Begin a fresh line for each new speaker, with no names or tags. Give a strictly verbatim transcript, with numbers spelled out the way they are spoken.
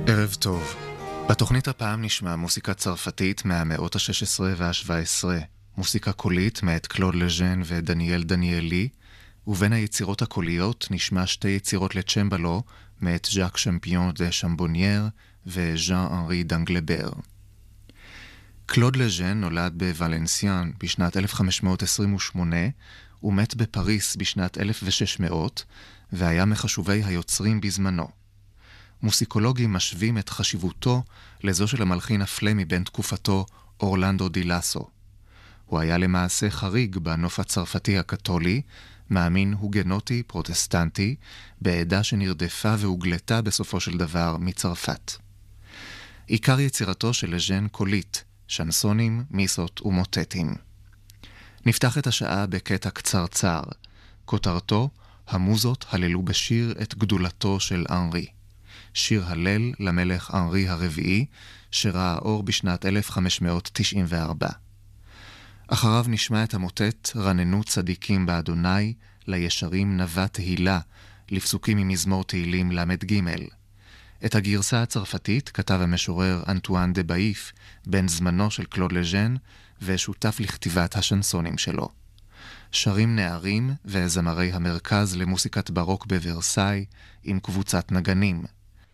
ערב טוב. בתוכנית הפעם נשמע מוסיקה צרפתית מהמאות ה-שש עשרה וה-שבע עשרה, מוסיקה קולית מאת קלוד לז'ן ודניאל דניאלי, ובין היצירות הקוליות נשמע שתי יצירות לצ'מבלו מאת ז'אק שמפיון דה שמבונייר וז'אן אנרי דנגלבר. קלוד לז'ן נולד בוולנסיאן בשנת אלף חמש מאות עשרים ושמונה ומת בפריס בשנת אלף ושש מאות, והיה מחשובי היוצרים בזמנו. מוסיקולוגים משווים את חשיבותו לזו של המלחין הפלמי בן תקופתו אורלנדו די לסו. הוא היה למעשה חריג בנוף הצרפתי הקתולי, מאמין הוגנוטי פרוטסטנטי, בעדה שנרדפה והוגלתה בסופו של דבר מצרפת. עיקר יצירתו של לז'ן קולית, שנסונים, מיסות ומוטטים. נפתח את השעה בקטע קצרצר. כותרתו, המוזות הללו בשיר את גדולתו של אנרי. שיר הלל למלך אנרי הרביעי, שראה אור בשנת אלף חמש מאות תשעים וארבע. אחריו נשמע את המוטט רננו צדיקים באדוני, לישרים נבא תהילה, לפסוקים ממזמור תהילים למד ג'. את הגרסה הצרפתית כתב המשורר אנטואן דה באיף, בן זמנו של קלוד לז'ן, ושותף לכתיבת השנסונים שלו. שרים נערים וזמרי המרכז למוסיקת ברוק בוורסאי עם קבוצת נגנים.